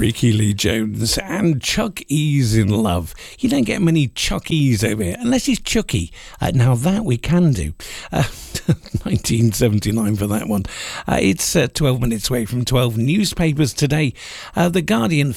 Ricky Lee Jones and Chuck E's in Love. You don't get many Chuck E's over here, unless he's Chucky. Now that we can do. 1979 for that one. It's 12 minutes away from 12. Newspapers today. The Guardian